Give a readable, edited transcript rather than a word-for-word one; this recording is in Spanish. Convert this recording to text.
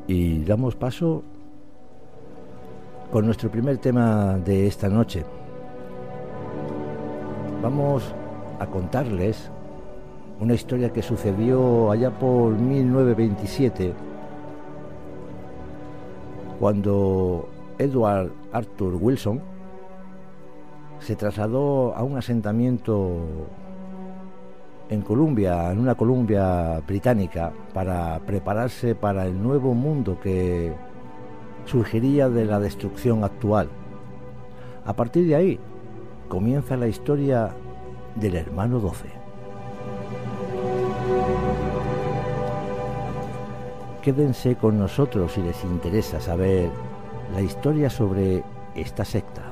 Y damos paso con nuestro primer tema de esta noche. Vamos a contarles una historia que sucedió allá por 1927, cuando Edward Arthur Wilson se trasladó a un asentamiento en Columbia, en una Columbia británica, para prepararse para el nuevo mundo que surgiría de la destrucción actual. A partir de ahí comienza la historia del hermano 12. Quédense con nosotros si les interesa saber la historia sobre esta secta.